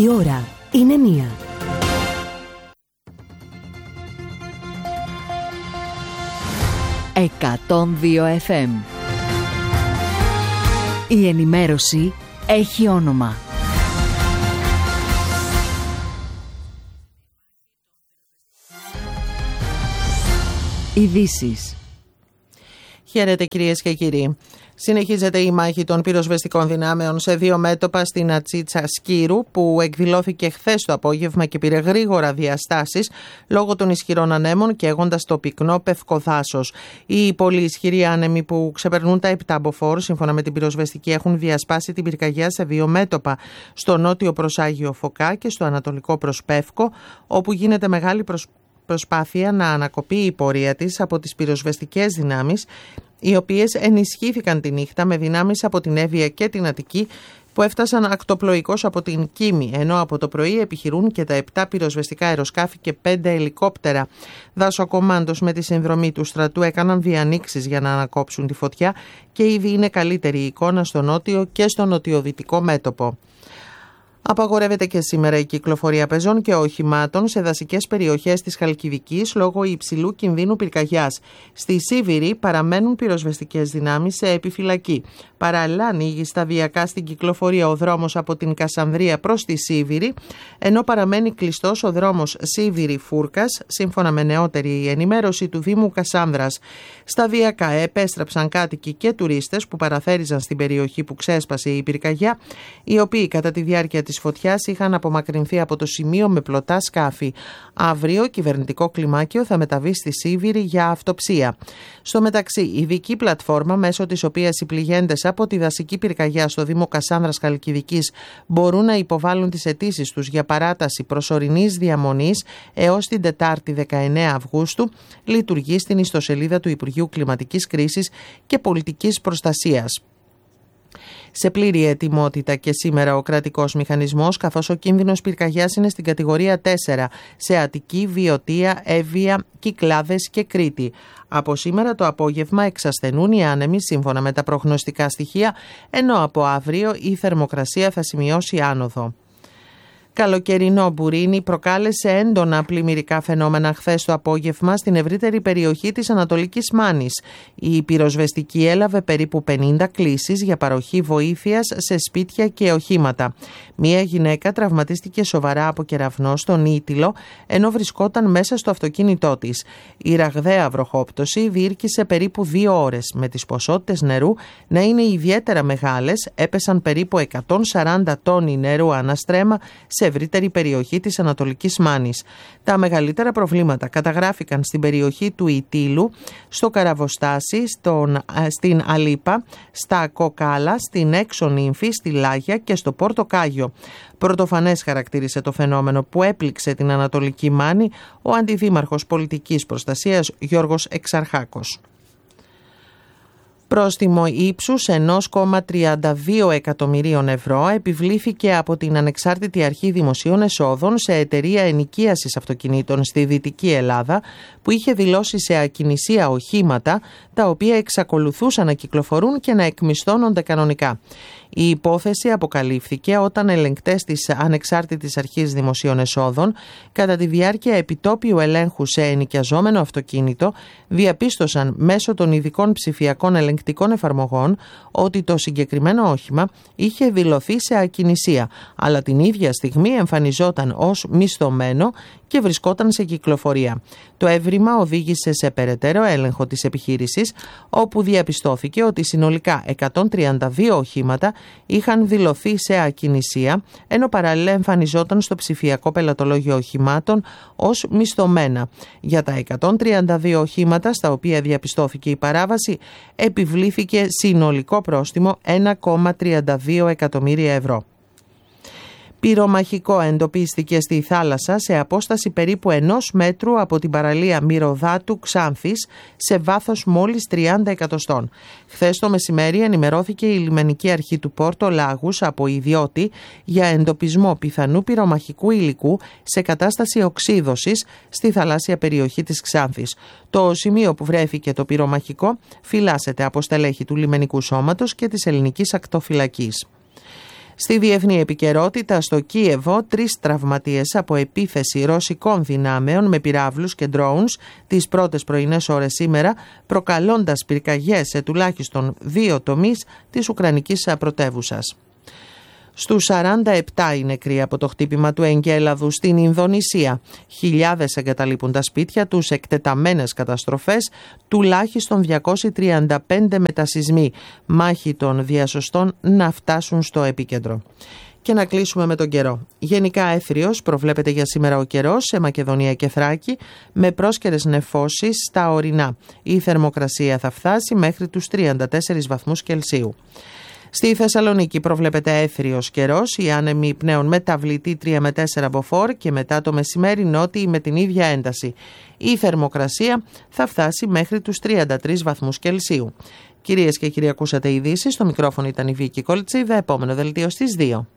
Η ώρα είναι 1. «102 FM». Η ενημέρωση έχει όνομα. Ειδήσεις. Χαίρετε κυρίες και κύριοι. Συνεχίζεται η μάχη των πυροσβεστικών δυνάμεων σε δύο μέτωπα στην Ατσίτσα Σκύρου, που εκδηλώθηκε χθες το απόγευμα και πήρε γρήγορα διαστάσεις λόγω των ισχυρών ανέμων, καίγοντας το πυκνό πευκοδάσος. Οι πολύ ισχυροί άνεμοι που ξεπερνούν τα 7 μποφόρ, σύμφωνα με την πυροσβεστική, έχουν διασπάσει την πυρκαγιά σε δύο μέτωπα, στο νότιο προς Άγιο Φωκά και στο ανατολικό προς Πεύκο, όπου γίνεται μεγάλη προσπάθεια να ανακοπεί η πορεία της από τις πυροσβεστικές δυνάμεις, οι οποίες ενισχύθηκαν τη νύχτα με δυνάμεις από την Εύβοια και την Αττική, που έφτασαν ακτοπλοϊκώς από την Κίμη, ενώ από το πρωί επιχειρούν και τα 7 πυροσβεστικά αεροσκάφη και 5 ελικόπτερα. Δάσοκομάντος με τη συνδρομή του στρατού έκαναν διανοίξεις για να ανακόψουν τη φωτιά και ήδη είναι καλύτερη η εικόνα στο νότιο και στο νοτιοδυτικό μέτωπο. Απαγορεύεται και σήμερα η κυκλοφορία πεζών και οχημάτων σε δασικές περιοχές της Χαλκιδικής λόγω υψηλού κινδύνου πυρκαγιάς. Στη Σίβηρη παραμένουν πυροσβεστικές δυνάμεις σε επιφυλακή. Παράλληλα, ανοίγει σταδιακά στην κυκλοφορία ο δρόμος από την Κασανδρία προς τη Σίβηρη, ενώ παραμένει κλειστός ο δρόμος Σίβηρη-Φούρκας, σύμφωνα με νεότερη ενημέρωση του Δήμου Κασάνδρας. Σταδιακά επέστρεψαν κάτοικοι και τουρίστες που παραθέριζαν στην περιοχή που ξέσπασε η πυρκαγιά, οι οποίοι κατά τη διάρκεια της φωτιάς είχαν απομακρυνθεί από το σημείο με πλωτά σκάφη. Αύριο, κυβερνητικό κλιμάκιο θα μεταβεί στη Σίβηρη για αυτοψία. Στο μεταξύ, η ειδική πλατφόρμα, μέσω της οποίας οι πληγέντες από τη δασική πυρκαγιά στο Δήμο Κασάνδρας Χαλκιδικής μπορούν να υποβάλουν τις αιτήσεις τους για παράταση προσωρινής διαμονής έως την Τετάρτη 19 Αυγούστου, λειτουργεί στην ιστοσελίδα του Υπουργείου Κλιματικής Κρίσης και Πολιτικής Προστασίας. Σε πλήρη ετοιμότητα και σήμερα ο κρατικός μηχανισμός, καθώς ο κίνδυνος πυρκαγιάς είναι στην κατηγορία 4 σε Αττική, Βιωτία, Εύβοια, Κυκλάδες και Κρήτη. Από σήμερα το απόγευμα εξασθενούν οι άνεμοι σύμφωνα με τα προγνωστικά στοιχεία, ενώ από αύριο η θερμοκρασία θα σημειώσει άνοδο. Καλοκαιρινό μπουρίνι προκάλεσε έντονα πλημμυρικά φαινόμενα χθες το απόγευμα στην ευρύτερη περιοχή της Ανατολικής Μάνης. Η πυροσβεστική έλαβε περίπου 50 κλήσεις για παροχή βοήθειας σε σπίτια και οχήματα. Μία γυναίκα τραυματίστηκε σοβαρά από κεραυνό στον Ήτυλο, ενώ βρισκόταν μέσα στο αυτοκίνητό της. Η ραγδαία βροχόπτωση διήρκησε περίπου 2 ώρες, με τις ποσότητες νερού να είναι ιδιαίτερα μεγάλες, έπεσαν περίπου 140 τόνοι νερού αναστρέμα σε ευρύτερη περιοχή της Ανατολικής Μάνης. Τα μεγαλύτερα προβλήματα καταγράφηκαν στην περιοχή του Ητήλου, στο Καραβοστάσι, στην Αλίπα, στα Κοκάλα, στην Έξω Νύμφη, στη Λάγια και στο Πόρτο Κάγιο. Πρωτοφανές χαρακτήρισε το φαινόμενο που έπληξε την Ανατολική Μάνη ο Αντιδήμαρχος Πολιτικής Προστασίας Γιώργος Εξαρχάκος. Πρόστιμο ύψους 1,32 εκατομμυρίων ευρώ επιβλήθηκε από την Ανεξάρτητη Αρχή Δημοσίων Εσόδων σε εταιρεία ενοικίασης αυτοκινήτων στη Δυτική Ελλάδα, που είχε δηλώσει σε ακινησία οχήματα τα οποία εξακολουθούσαν να κυκλοφορούν και να εκμισθώνονται κανονικά. Η υπόθεση αποκαλύφθηκε όταν ελεγκτές της Ανεξάρτητης Αρχής Δημοσίων Εσόδων, κατά τη διάρκεια επιτόπιου ελέγχου σε ενοικιαζόμενο αυτοκίνητο, διαπίστωσαν μέσω των ειδικών ψηφιακών ελεγκτικών εφαρμογών ότι το συγκεκριμένο όχημα είχε δηλωθεί σε ακινησία, αλλά την ίδια στιγμή εμφανιζόταν ως μισθωμένο και βρισκόταν σε κυκλοφορία. Το έβριμα οδήγησε σε περαιτέρω έλεγχο της επιχείρησης, όπου διαπιστώθηκε ότι συνολικά 132 οχήματα είχαν δηλωθεί σε ακινησία, ενώ παράλληλα εμφανιζόταν στο ψηφιακό πελατολόγιο οχημάτων ως μισθωμένα. Για τα 132 οχήματα στα οποία διαπιστώθηκε η παράβαση, επιβλήθηκε συνολικό πρόστιμο 1,32 εκατομμύρια ευρώ. Πυρομαχικό εντοπίστηκε στη θάλασσα σε απόσταση περίπου 1 μέτρου από την παραλία Μυρωδάτου Ξάνθης, σε βάθος μόλις 30 εκατοστών. Χθες το μεσημέρι ενημερώθηκε η λιμενική αρχή του Πόρτο Λάγους από ιδιώτη για εντοπισμό πιθανού πυρομαχικού υλικού σε κατάσταση οξύδωσης στη θαλάσσια περιοχή της Ξάνθης. Το σημείο που βρέθηκε το πυρομαχικό φυλάσσεται από στελέχη του λιμενικού σώματος και της ελληνικής ακτοφυλακής. Στη διεθνή επικαιρότητα, στο Κίεβο, 3 τραυματίες από επίθεση ρωσικών δυνάμεων με πυράβλους και drones τις πρώτες πρωινές ώρες σήμερα, προκαλώντας πυρκαγιές σε τουλάχιστον 2 τομείς της Ουκρανικής πρωτεύουσας. Στους 47 οι νεκροί από το χτύπημα του εγκέλαδου στην Ινδονησία. Χιλιάδες εγκαταλείπουν τα σπίτια τους, εκτεταμένες καταστροφές, τουλάχιστον 235 μετασυσμοί. Μάχη των διασωστών να φτάσουν στο επίκεντρο. Και να κλείσουμε με τον καιρό. Γενικά έθριος προβλέπεται για σήμερα ο καιρός σε Μακεδονία και Θράκη, με πρόσκαιρες νεφώσεις στα ορεινά. Η θερμοκρασία θα φτάσει μέχρι τους 34 βαθμούς Κελσίου. Στη Θεσσαλονίκη προβλέπεται έθριος καιρός, οι άνεμοι πνέουν μεταβλητή 3 με 4 μποφόρ και μετά το μεσημέρι νότιοι με την ίδια ένταση. Η θερμοκρασία θα φτάσει μέχρι τους 33 βαθμούς Κελσίου. Κυρίες και κύριοι, ακούσατε ειδήσεις. Στο μικρόφωνο ήταν η Βίκη Κολτσίδα. Επόμενο δελτίο στις 2.